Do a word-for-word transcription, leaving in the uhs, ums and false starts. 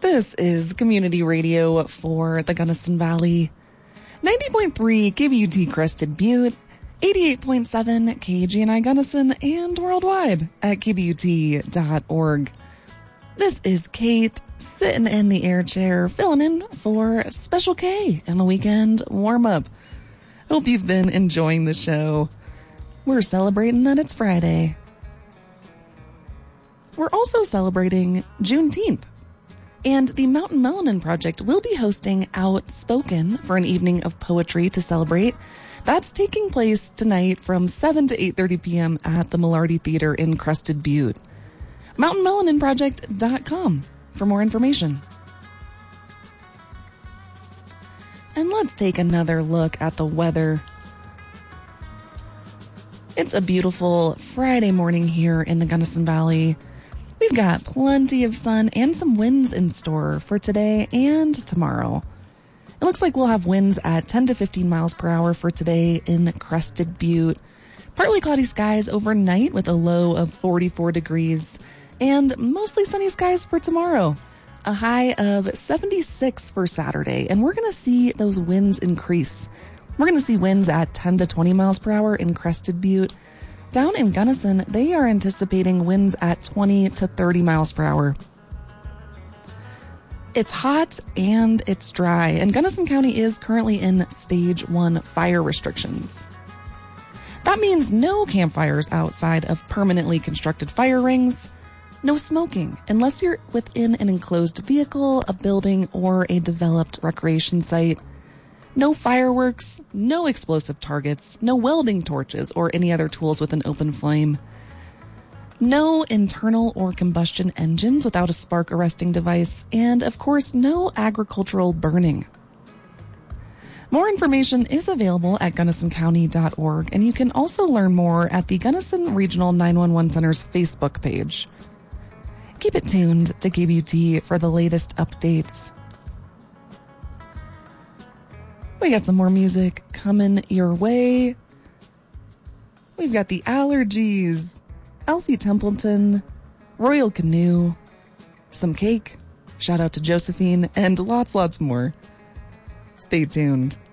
This is community radio for the Gunnison Valley. ninety point three K B U T Crested Butte, eighty-eight point seven K G N I Gunnison, and worldwide at K B U T dot org. This is Kate, sitting in the air chair, filling in for Special K in the weekend warm-up. Hope you've been enjoying the show. We're celebrating that it's Friday. We're also celebrating Juneteenth. And the Mountain Melanin Project will be hosting Outspoken for an evening of poetry to celebrate. That's taking place tonight from seven to eight thirty p.m. at the Millardy Theater in Crested Butte. mountain melanin project dot com for more information. And let's take another look at the weather. It's a beautiful Friday morning here in the Gunnison Valley. We've got plenty of sun and some winds in store for today and tomorrow. It looks like we'll have winds at ten to fifteen miles per hour for today in Crested Butte. Partly cloudy skies overnight with a low of forty-four degrees and mostly sunny skies for tomorrow. A high of seventy-six for Saturday, and we're going to see those winds increase. We're going to see winds at ten to twenty miles per hour in Crested Butte. Down in Gunnison, they are anticipating winds at twenty to thirty miles per hour. It's hot and it's dry, and Gunnison County is currently in stage one fire restrictions. That means no campfires outside of permanently constructed fire rings, no smoking unless you're within an enclosed vehicle, a building, or a developed recreation site. No fireworks, no explosive targets, no welding torches or any other tools with an open flame. No internal or combustion engines without a spark arresting device, and of course, no agricultural burning. More information is available at gunnison county dot org, and you can also learn more at the Gunnison Regional nine one one Center's Facebook page. Keep it tuned to K B U T for the latest updates. We got some more music coming your way. We've got the Allergies, Alfie Templeton, Royal Canoe, some cake, shout out to Josephine, and lots, lots more. Stay tuned.